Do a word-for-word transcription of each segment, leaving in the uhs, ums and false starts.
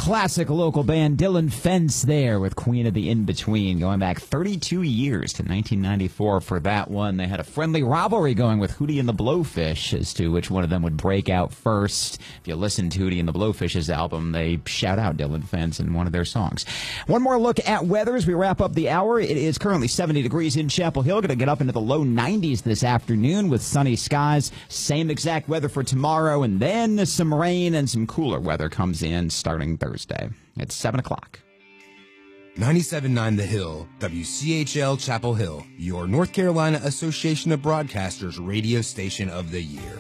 classic local band Dylan Fence there with Queen of the In-Between, going back thirty-two years to nineteen ninety-four for that one. They had a friendly rivalry going with Hootie and the Blowfish as to which one of them would break out first. If you listen to Hootie and the Blowfish's album, they shout out Dylan Fence in one of their songs. One more look at weather as we wrap up the hour. It is currently seventy degrees in Chapel Hill. Going to get up into the low nineties this afternoon with sunny skies. Same exact weather for tomorrow, and then some rain and some cooler weather comes in starting Thursday. It's seven o'clock. ninety-seven point nine The Hill, W C H L Chapel Hill, your North Carolina Association of Broadcasters radio station of the year.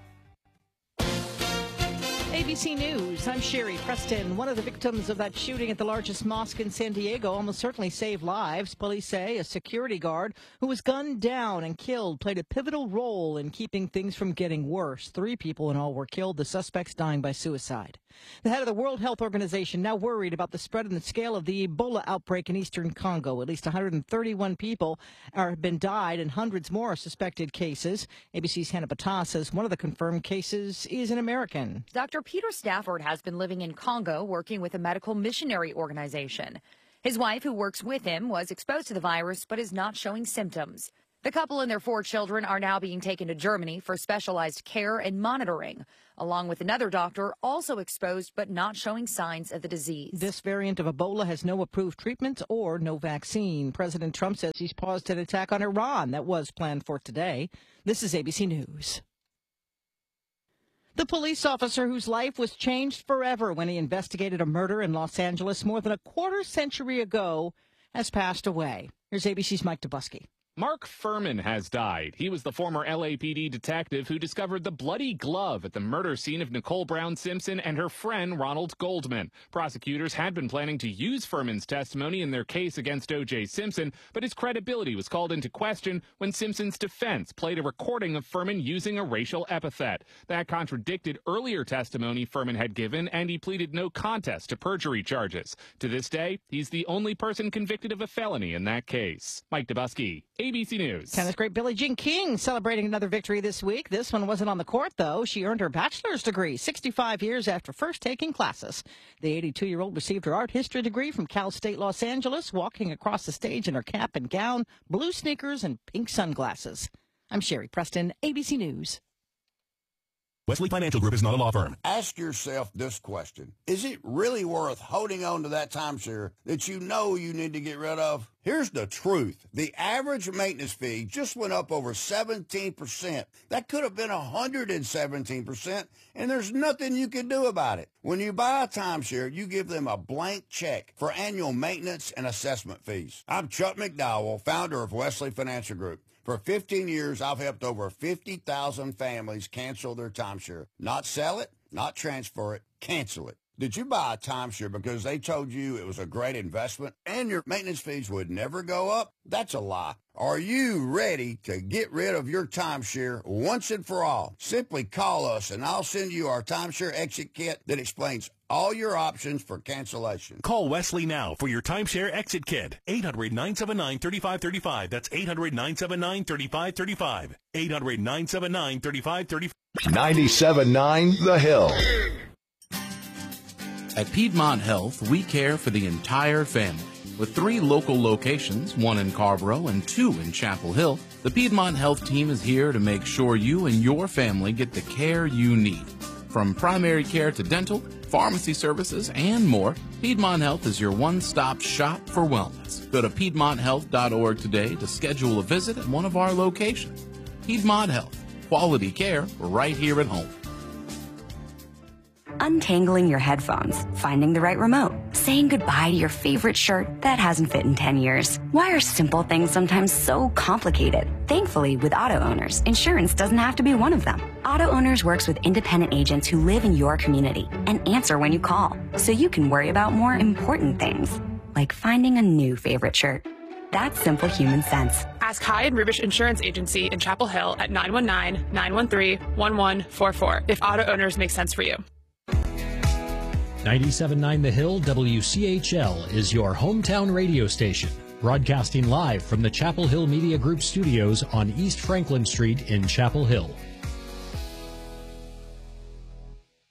A B C News, I'm Sherry Preston. One of the victims of that shooting at the largest mosque in San Diego almost certainly saved lives. Police say a security guard who was gunned down and killed played a pivotal role in keeping things from getting worse. Three people in all were killed, the suspects dying by suicide. The head of the World Health Organization now worried about the spread and the scale of the Ebola outbreak in eastern Congo. At least one hundred thirty-one people are, have been died and hundreds more are suspected cases. A B C's Hannah Battah says one of the confirmed cases is an American. Doctor Peter Stafford has been living in Congo working with a medical missionary organization. His wife, who works with him, was exposed to the virus but is not showing symptoms. The couple and their four children are now being taken to Germany for specialized care and monitoring, along with another doctor also exposed but not showing signs of the disease. This variant of Ebola has no approved treatment or no vaccine. President Trump says he's paused an attack on Iran that was planned for today. This is A B C News. The police officer whose life was changed forever when he investigated a murder in Los Angeles more than a quarter century ago has passed away. Here's A B C's Mike Dubusky. Mark Furman has died. He was the former L A P D detective who discovered the bloody glove at the murder scene of Nicole Brown Simpson and her friend Ronald Goldman. Prosecutors had been planning to use Furman's testimony in their case against O J Simpson, but his credibility was called into question when Simpson's defense played a recording of Furman using a racial epithet. That contradicted earlier testimony Furman had given, and he pleaded no contest to perjury charges. To this day, he's the only person convicted of a felony in that case. Mike Dubusky, A B C News. Tennis great Billie Jean King celebrating another victory this week. This one wasn't on the court, though. She earned her bachelor's degree sixty-five years after first taking classes. The eighty-two-year-old received her art history degree from Cal State Los Angeles, walking across the stage in her cap and gown, blue sneakers, and pink sunglasses. I'm Sherry Preston, A B C News. Wesley Financial Group is not a law firm. Ask yourself this question. Is it really worth holding on to that timeshare that you know you need to get rid of? Here's the truth. The average maintenance fee just went up over seventeen percent. That could have been one hundred seventeen percent, and there's nothing you can do about it. When you buy a timeshare, you give them a blank check for annual maintenance and assessment fees. I'm Chuck McDowell, founder of Wesley Financial Group. For fifteen years, I've helped over fifty thousand families cancel their timeshare. Not sell it, not transfer it, cancel it. Did you buy a timeshare because they told you it was a great investment and your maintenance fees would never go up? That's a lie. Are you ready to get rid of your timeshare once and for all? Simply call us and I'll send you our timeshare exit kit that explains all your options for cancellation. Call Wesley now for your timeshare exit kit. eight hundred, nine seven nine, three five three five. That's eight hundred, nine seven nine, three five three five. eight hundred, nine seven nine, three five three five. ninety-seven point nine The Hill. At Piedmont Health, we care for the entire family. With three local locations, one in Carrboro and two in Chapel Hill, the Piedmont Health team is here to make sure you and your family get the care you need. From primary care to dental, pharmacy services, and more, Piedmont Health is your one-stop shop for wellness. Go to piedmont health dot org today to schedule a visit at one of our locations. Piedmont Health, quality care right here at home. Untangling your headphones, finding the right remote, saying goodbye to your favorite shirt that hasn't fit in ten years. Why are simple things sometimes so complicated? Thankfully, with Auto Owners, insurance doesn't have to be one of them. Auto Owners works with independent agents who live in your community and answer when you call, so you can worry about more important things, like finding a new favorite shirt. That's simple human sense. Ask Hyde Rubish Insurance Agency in Chapel Hill at nine one nine, nine one three, one one four four if Auto Owners makes sense for you. ninety-seven point nine The Hill W C H L is your hometown radio station, broadcasting live from the Chapel Hill Media Group studios on East Franklin Street in Chapel Hill.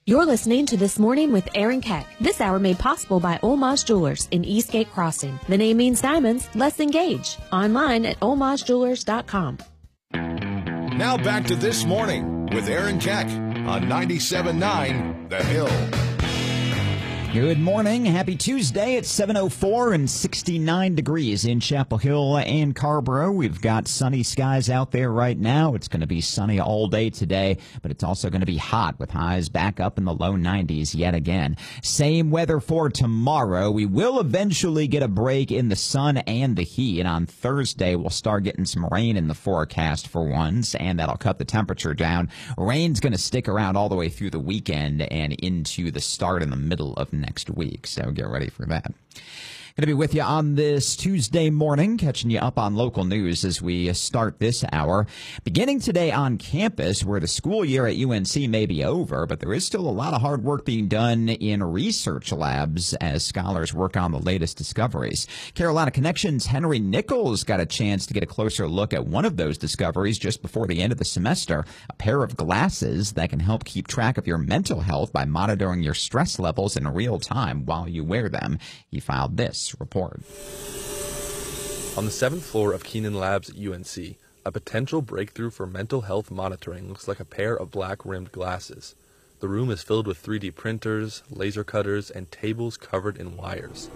You're listening to This Morning with Aaron Keck. This hour made possible by Olmaz Jewelers in Eastgate Crossing. The name means diamonds. Let's engage. Online at olmaz jewelers dot com. Now back to This Morning with Aaron Keck on ninety-seven point nine The Hill. Good morning. Happy Tuesday. It's seven oh four and sixty-nine degrees in Chapel Hill and Carrboro. We've got sunny skies out there right now. It's going to be sunny all day today, but it's also going to be hot with highs back up in the low nineties yet again. Same weather for tomorrow. We will eventually get a break in the sun and the heat, and on Thursday we'll start getting some rain in the forecast for once, and that'll cut the temperature down. Rain's going to stick around all the way through the weekend and into the start in the middle of next week, so get ready for that. Going to be with you on this Tuesday morning, catching you up on local news as we start this hour. Beginning today on campus, where the school year at U N C may be over, but there is still a lot of hard work being done in research labs as scholars work on the latest discoveries. Carolina Connections' Henry Nichols got a chance to get a closer look at one of those discoveries just before the end of the semester, a pair of glasses that can help keep track of your mental health by monitoring your stress levels in real time while you wear them. He filed this report. On the seventh floor of Keenan Labs at U N C, a potential breakthrough for mental health monitoring looks like a pair of black-rimmed glasses. The room is filled with three D printers, laser cutters, and tables covered in wires.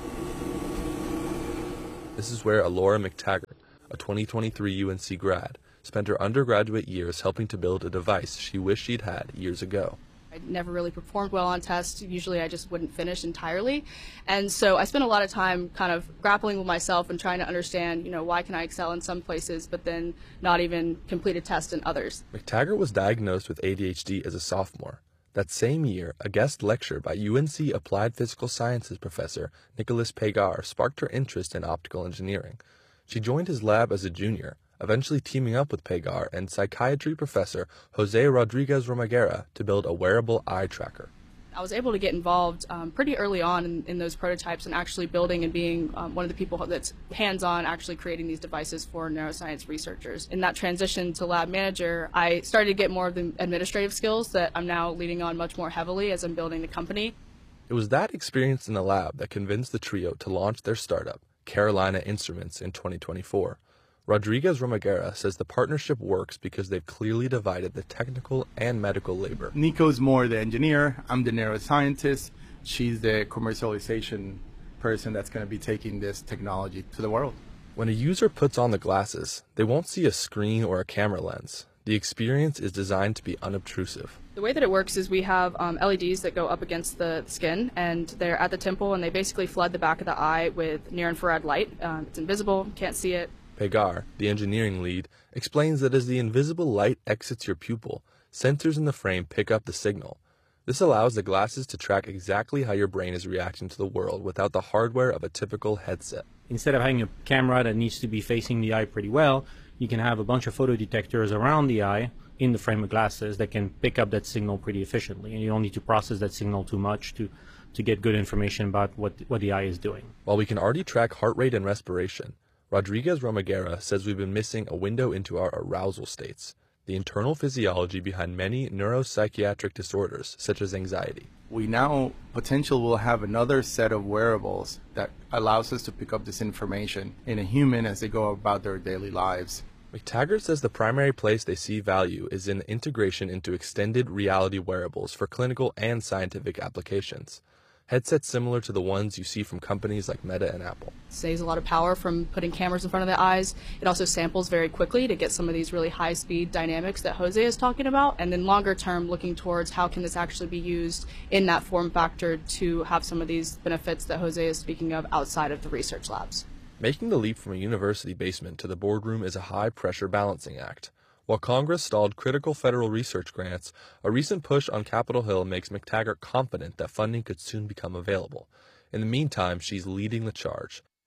This is where Alora McTaggart, a twenty twenty-three U N C grad, spent her undergraduate years helping to build a device she wished she'd had years ago. I never really performed well on tests. Usually I just wouldn't finish entirely. And so I spent a lot of time kind of grappling with myself and trying to understand, you know, why can I excel in some places but then not even complete a test in others. McTaggart was diagnosed with A D H D as a sophomore. That same year, a guest lecture by U N C Applied Physical Sciences professor Nicholas Pegar sparked her interest in optical engineering. She joined his lab as a junior, eventually teaming up with Pegar and psychiatry professor Jose Rodriguez Romaguera to build a wearable eye tracker. I was able to get involved um, pretty early on in, in those prototypes and actually building and being um, one of the people that's hands-on actually creating these devices for neuroscience researchers. In that transition to lab manager, I started to get more of the administrative skills that I'm now leading on much more heavily as I'm building the company. It was that experience in the lab that convinced the trio to launch their startup, Carolina Instruments, in twenty twenty-four. Rodriguez Romaguera says the partnership works because they've clearly divided the technical and medical labor. Nico's more the engineer, I'm the neuroscientist, she's the commercialization person that's going to be taking this technology to the world. When a user puts on the glasses, they won't see a screen or a camera lens. The experience is designed to be unobtrusive. The way that it works is we have um, L E Ds that go up against the skin, and they're at the temple, and they basically flood the back of the eye with near-infrared light. Um, it's invisible, can't see it. Pegar, the engineering lead, explains that as the invisible light exits your pupil, sensors in the frame pick up the signal. This allows the glasses to track exactly how your brain is reacting to the world without the hardware of a typical headset. Instead of having a camera that needs to be facing the eye pretty well, you can have a bunch of photodetectors around the eye in the frame of glasses that can pick up that signal pretty efficiently, and you don't need to process that signal too much to, to get good information about what, what the eye is doing. While we can already track heart rate and respiration, Rodriguez Romaguera says we've been missing a window into our arousal states, the internal physiology behind many neuropsychiatric disorders, such as anxiety. We now potentially will have another set of wearables that allows us to pick up this information in a human as they go about their daily lives. McTaggart says the primary place they see value is in integration into extended reality wearables for clinical and scientific applications. Headsets similar to the ones you see from companies like Meta and Apple. It saves a lot of power from putting cameras in front of the eyes. It also samples very quickly to get some of these really high-speed dynamics that Jose is talking about. And then longer term, looking towards how can this actually be used in that form factor to have some of these benefits that Jose is speaking of outside of the research labs. Making the leap from a university basement to the boardroom is a high-pressure balancing act. While Congress stalled critical federal research grants, a recent push on Capitol Hill makes McTaggart confident that funding could soon become available. In the meantime, she's leading the charge.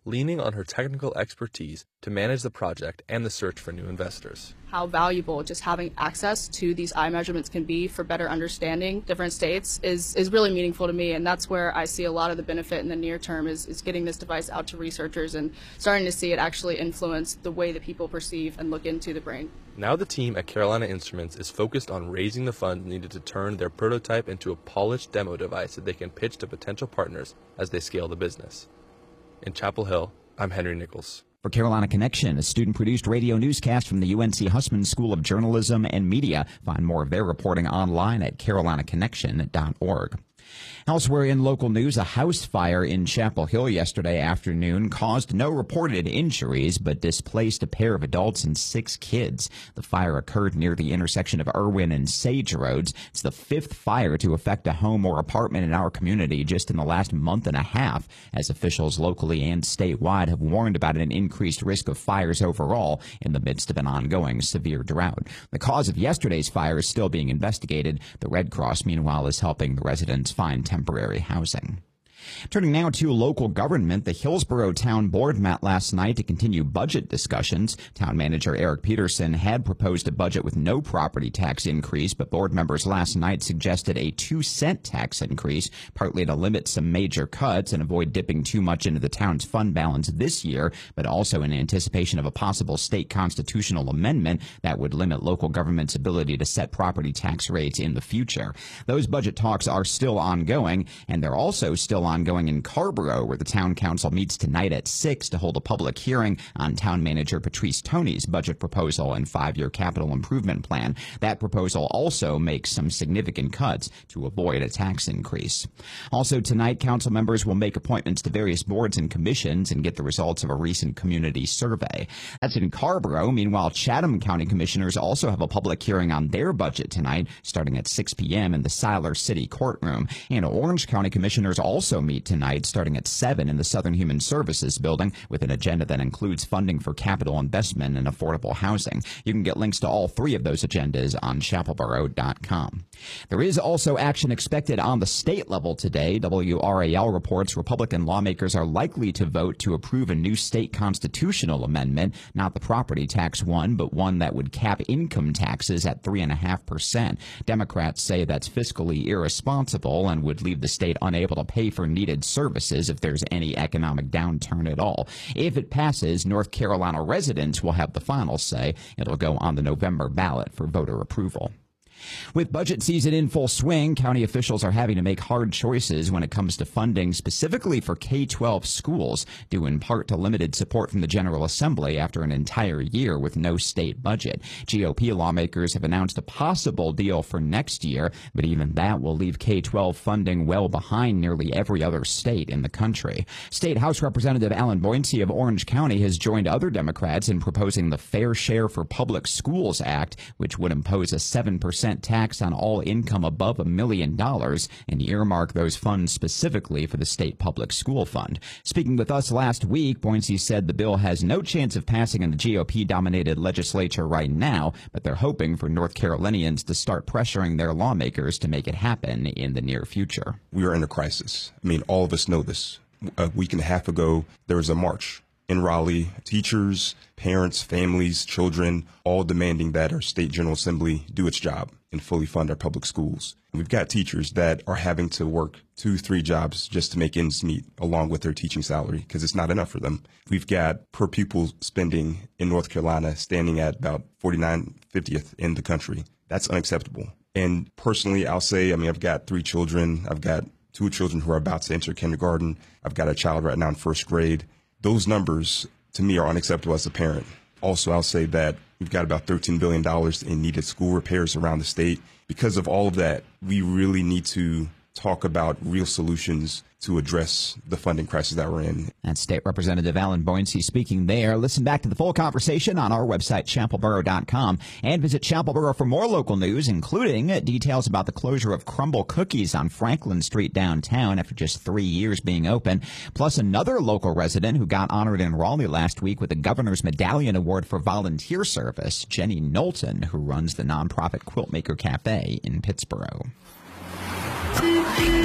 leaning on her technical expertise to manage the project and the search for new investors. How valuable just having access to these eye measurements can be for better understanding different states is, is really meaningful to me, and that's where I see a lot of the benefit in the near term is, is getting this device out to researchers and starting to see it actually influence the way that people perceive and look into the brain. Now the team at Carolina Instruments is focused on raising the funds needed to turn their prototype into a polished demo device that they can pitch to potential partners as they scale the business. In Chapel Hill, I'm Henry Nichols. For Carolina Connection, a student-produced radio newscast from the U N C Hussman School of Journalism and Media. Find more of their reporting online at carolina connection dot org. Elsewhere in local news, a house fire in Chapel Hill yesterday afternoon caused no reported injuries, but displaced a pair of adults and six kids. The fire occurred near the intersection of Irwin and Sage Roads. It's the fifth fire to affect a home or apartment in our community just in the last month and a half, as officials locally and statewide have warned about an increased risk of fires overall in the midst of an ongoing severe drought. The cause of yesterday's fire is still being investigated. The Red Cross, meanwhile, is helping the residents find temporary housing. Turning now to local government, the Hillsborough Town Board met last night to continue budget discussions. Town manager Eric Peterson had proposed a budget with no property tax increase, but board members last night suggested a two-cent tax increase, partly to limit some major cuts and avoid dipping too much into the town's fund balance this year, but also in anticipation of a possible state constitutional amendment that would limit local government's ability to set property tax rates in the future. Those budget talks are still ongoing, and they're also still ongoing ongoing in Carrboro, where the town council meets tonight at six to hold a public hearing on town manager Patrice Toney's budget proposal and five-year capital improvement plan. That proposal also makes some significant cuts to avoid a tax increase. Also tonight, council members will make appointments to various boards and commissions and get the results of a recent community survey. That's in Carrboro. Meanwhile, Chatham County commissioners also have a public hearing on their budget tonight, starting at six p.m. in the Siler City courtroom. And Orange County commissioners also meet tonight, starting at seven in the Southern Human Services building, with an agenda that includes funding for capital investment and affordable housing. You can get links to all three of those agendas on chapel borough dot com. There is also action expected on the state level today. W R A L reports Republican lawmakers are likely to vote to approve a new state constitutional amendment, not the property tax one, but one that would cap income taxes at three point five percent. Democrats say that's fiscally irresponsible and would leave the state unable to pay for needed services if there's any economic downturn at all. If it passes, North Carolina residents will have the final say. It'll go on the November ballot for voter approval. With budget season in full swing, county officials are having to make hard choices when it comes to funding, specifically for K twelve schools, due in part to limited support from the General Assembly after an entire year with no state budget. G O P lawmakers have announced a possible deal for next year, but even that will leave K twelve funding well behind nearly every other state in the country. State House Representative Alan Boyncey of Orange County has joined other Democrats in proposing the Fair Share for Public Schools Act, which would impose a seven percent tax on all income above a million dollars and earmark those funds specifically for the state public school fund. Speaking with us last week, Boyncey said the bill has no chance of passing in the G O P-dominated legislature right now, but they're hoping for North Carolinians to start pressuring their lawmakers to make it happen in the near future. We are in a crisis. I mean, all of us know this. A week and a half ago, there was a march in Raleigh, teachers, parents, families, children, all demanding that our state General Assembly do its job and fully fund our public schools. We've got teachers that are having to work two, three jobs just to make ends meet along with their teaching salary because it's not enough for them. We've got per pupil spending in North Carolina standing at about forty-nine fiftieth in the country. That's unacceptable. And personally, I'll say, I mean, I've got three children. I've got two children who are about to enter kindergarten. I've got a child right now in first grade. Those numbers, to me, are unacceptable as a parent. Also, I'll say that we've got about thirteen billion dollars in needed school repairs around the state. Because of all of that, we really need to talk about real solutions to address the funding crisis that we're in. That's State Representative Alan Boyncey speaking there. Listen back to the full conversation on our website, chapel borough dot com, and visit Chapel Borough for more local news, including details about the closure of Crumble Cookies on Franklin Street downtown after just three years being open, plus another local resident who got honored in Raleigh last week with the Governor's Medallion Award for volunteer service, Jenny Knowlton, who runs the nonprofit Quiltmaker Cafe in Pittsboro.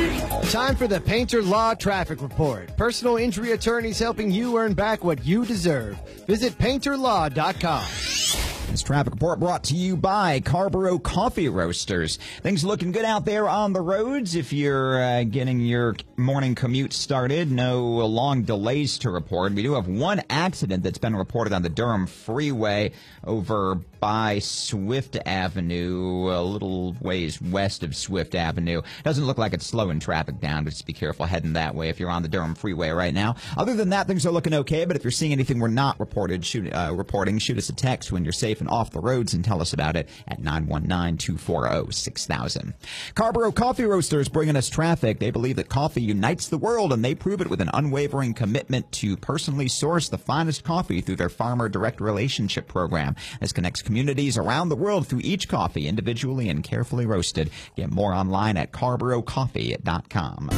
Time for the Painter Law Traffic Report. Personal injury attorneys helping you earn back what you deserve. Visit painter law dot com. This traffic report brought to you by Carborough Coffee Roasters. Things looking good out there on the roads. If you're uh, getting your morning commute started, no long delays to report. We do have one accident that's been reported on the Durham Freeway over by Swift Avenue, a little ways west of Swift Avenue. Doesn't look like it's slowing traffic down, but just be careful heading that way if you're on the Durham Freeway right now. Other than that, things are looking okay, but if you're seeing anything we're not reported, shoot, uh, reporting, shoot us a text when you're safe and off the roads and tell us about it at nine one nine, two four zero, six thousand. Carborough Coffee Roasters bringing us traffic. They believe that coffee unites the world, and they prove it with an unwavering commitment to personally source the finest coffee through their Farmer Direct Relationship Program. This connects communities around the world through each coffee, individually and carefully roasted. Get more online at carborough coffee dot com.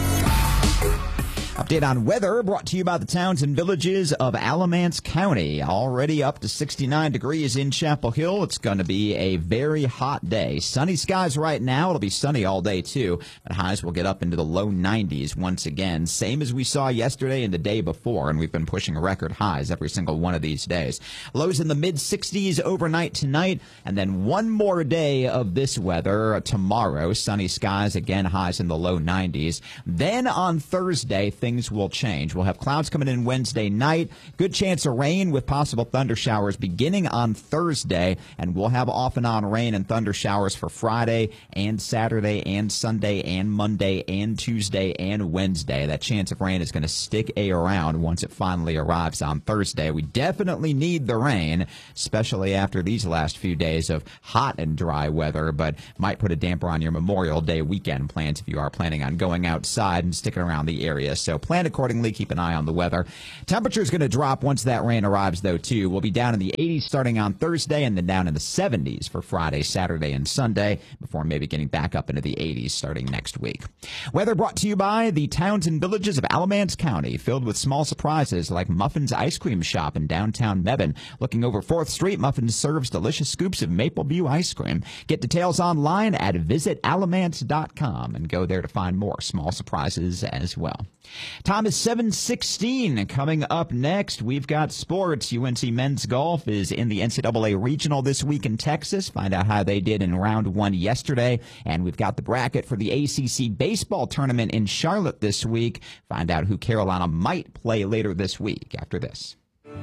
Update on weather brought to you by the towns and villages of Alamance County. Already up to sixty-nine degrees in Chapel Hill. It's going to be a very hot day. Sunny skies right now. It'll be sunny all day, too. But highs will get up into the low nineties once again. Same as we saw yesterday and the day before, and we've been pushing record highs every single one of these days. Lows in the mid-sixties overnight tonight, and then one more day of this weather tomorrow. Sunny skies, again, highs in the low nineties. Then on Thursday, things Things will change. We'll have clouds coming in Wednesday night. Good chance of rain with possible thunder showers beginning on Thursday. And we'll have off and on rain and thunder showers for Friday and Saturday and Sunday and Monday and Tuesday and Wednesday. That chance of rain is going to stick a around once it finally arrives on Thursday. We definitely need the rain, especially after these last few days of hot and dry weather, but might put a damper on your Memorial Day weekend plans if you are planning on going outside and sticking around the area. So plan accordingly. Keep an eye on the weather. Temperature is going to drop once that rain arrives, though, too. We'll be down in the eighties starting on Thursday and then down in the seventies for Friday, Saturday, and Sunday before maybe getting back up into the eighties starting next week. Weather brought to you by the towns and villages of Alamance County, filled with small surprises like Muffin's Ice Cream Shop in downtown Mebane. Looking over fourth Street, Muffins serves delicious scoops of Maple View ice cream. Get details online at visit alamance dot com and go there to find more small surprises as well. Time is seven sixteen. Coming up next, we've got sports. U N C men's golf is in the N C double A Regional this week in Texas. Find out how they did in round one yesterday. And we've got the bracket for the A C C baseball tournament in Charlotte this week. Find out who Carolina might play later this week after this.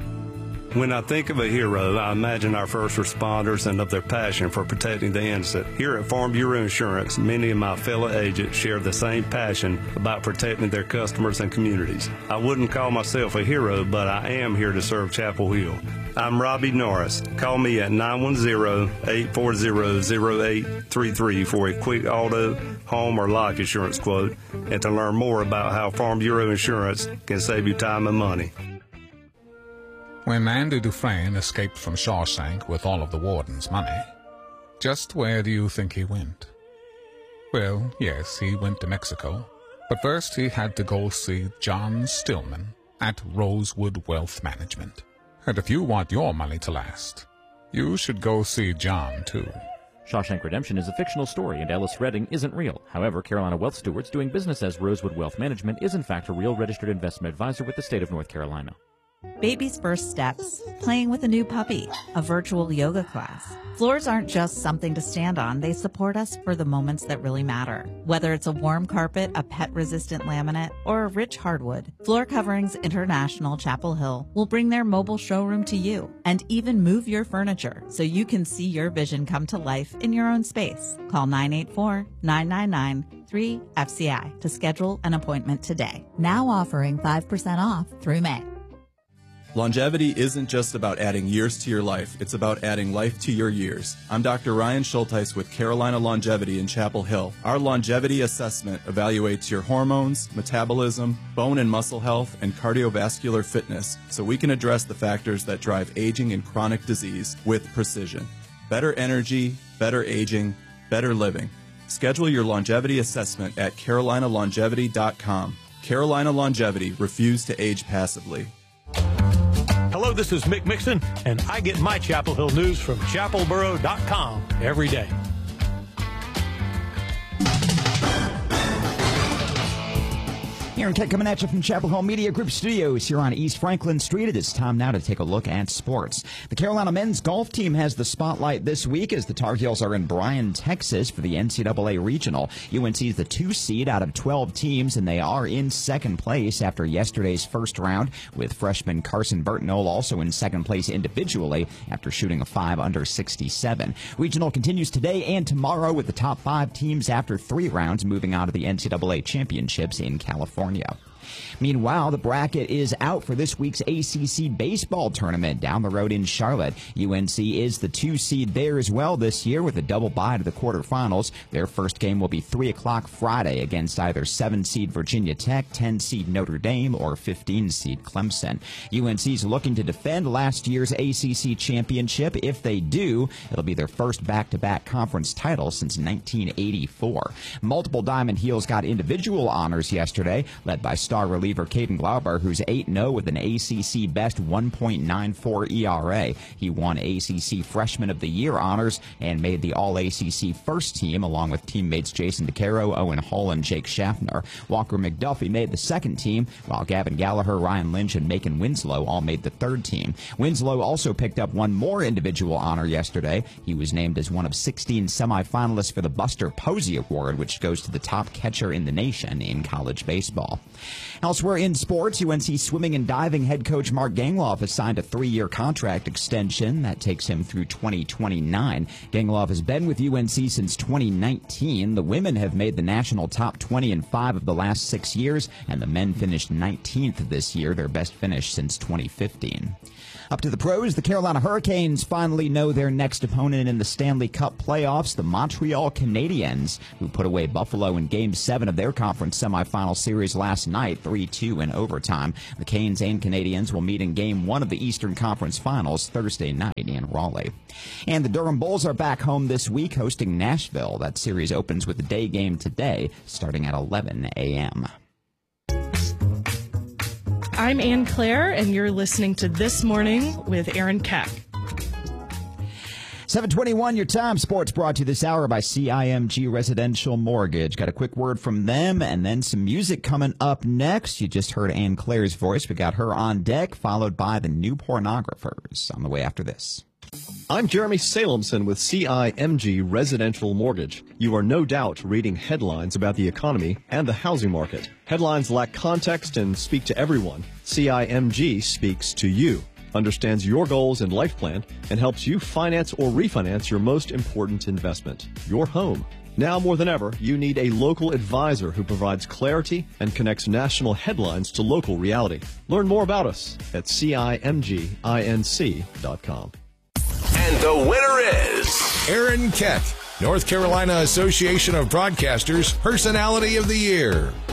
When I think of a hero, I imagine our first responders and of their passion for protecting the innocent. Here at Farm Bureau Insurance, many of my fellow agents share the same passion about protecting their customers and communities. I wouldn't call myself a hero, but I am here to serve Chapel Hill. I'm Robbie Norris. Call me at nine one zero, eight four zero, zero eight three three for a quick auto, home, or life insurance quote, and to learn more about how Farm Bureau Insurance can save you time and money. When Andy Dufresne escaped from Shawshank with all of the warden's money, just where do you think he went? Well, yes, he went to Mexico, but first he had to go see John Stillman at Rosewood Wealth Management. And if you want your money to last, you should go see John, too. Shawshank Redemption is a fictional story, and Ellis Redding isn't real. However, Carolina Wealth Stewards doing business as Rosewood Wealth Management is in fact a real registered investment advisor with the state of North Carolina. Baby's first steps, playing with a new puppy, a virtual yoga class. Floors aren't just something to stand on, they support us for the moments that really matter. Whether it's a warm carpet, a pet-resistant laminate, or a rich hardwood, Floor Coverings International Chapel Hill will bring their mobile showroom to you and even move your furniture so you can see your vision come to life in your own space. Call nine eight four, nine nine nine, three F C I to schedule an appointment today. Now offering five percent off through May. Longevity isn't just about adding years to your life, it's about adding life to your years. I'm Doctor Ryan Schulteis with Carolina Longevity in Chapel Hill. Our longevity assessment evaluates your hormones, metabolism, bone and muscle health, and cardiovascular fitness so we can address the factors that drive aging and chronic disease with precision. Better energy, better aging, better living. Schedule your longevity assessment at carolina longevity dot com. Carolina Longevity, refuse to age passively. Hello, this is Mick Mixon, and I get my Chapel Hill news from chapel borough dot com every day. Aaron Keck coming at you from Chapel Hill Media Group Studios here on East Franklin Street. It is time now to take a look at sports. The Carolina men's golf team has the spotlight this week as the Tar Heels are in Bryan, Texas for the N C double A Regional. U N C is the two seed out of twelve teams, and they are in second place after yesterday's first round, with freshman Carson Burtnell also in second place individually after shooting a five under sixty-seven. Regional continues today and tomorrow with the top five teams after three rounds moving out of the N C double A championships in California. Meanwhile, the bracket is out for this week's A C C baseball tournament down the road in Charlotte. U N C is the two seed there as well this year with a double bye to the quarterfinals. Their first game will be three o'clock Friday against either seven seed Virginia Tech, ten seed Notre Dame, or fifteen seed Clemson. U N C is looking to defend last year's A C C championship. If they do, it'll be their first back-to-back conference title since nineteen eighty-four. Multiple Diamond Heels got individual honors yesterday, led by star reliever Caden Glauber, who's eight and oh with an A C C best one point nine four E R A. He won A C C Freshman of the Year honors and made the All-A C C first team along with teammates Jason DeCaro, Owen Hull, and Jake Schaffner. Walker McDuffie made the second team, while Gavin Gallagher, Ryan Lynch, and Macon Winslow all made the third team. Winslow also picked up one more individual honor yesterday. He was named as one of sixteen semifinalists for the Buster Posey Award, which goes to the top catcher in the nation in college baseball. Elsewhere in sports, U N C swimming and diving head coach Mark Gangloff has signed a three-year contract extension that takes him through twenty twenty-nine. Gangloff has been with U N C since twenty nineteen. The women have made the national top twenty in five of the last six years, and the men finished nineteenth this year, their best finish since twenty fifteen. Up to the pros, the Carolina Hurricanes finally know their next opponent in the Stanley Cup playoffs, the Montreal Canadiens, who put away Buffalo in Game seven of their conference semifinal series last night, three two in overtime. The Canes and Canadiens will meet in Game one of the Eastern Conference Finals Thursday night in Raleigh. And the Durham Bulls are back home this week hosting Nashville. That series opens with a day game today, starting at eleven a.m. I'm Ann Claire, and you're listening to This Morning with Aaron Keck. seven twenty-one, your time. Sports brought to you this hour by C I M G Residential Mortgage. Got a quick word from them, and then some music coming up next. You just heard Ann Claire's voice. We got her on deck, followed by the New Pornographers on the way after this. I'm Jeremy Salemson with C I M G Residential Mortgage. You are no doubt reading headlines about the economy and the housing market. Headlines lack context and speak to everyone. C I M G speaks to you, understands your goals and life plan, and helps you finance or refinance your most important investment, your home. Now more than ever, you need a local advisor who provides clarity and connects national headlines to local reality. Learn more about us at C I M G inc dot com. And the winner is Aaron Keck, North Carolina Association of Broadcasters Personality of the Year.